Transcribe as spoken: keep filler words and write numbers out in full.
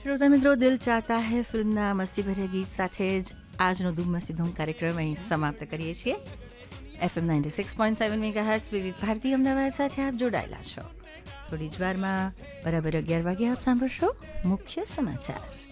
શ્રોતા મિત્રો, દિલ ચાહતા હૈ ફિલ્મના મસ્તીભર્યા ગીત સાથે જ આજનો ધૂમ મસ્તી ધૂમ કાર્યક્રમ અહીં સમાપ્ત કરીએ છીએ. FM ninety six point seven mega hertz વિવિધ ભારતી અમદાવાદ સાથે આપ જોડાયેલા છો. થોડી જ વારમાં બરાબર અગિયાર વાગે આપ સાંભળશો મુખ્ય સમાચાર.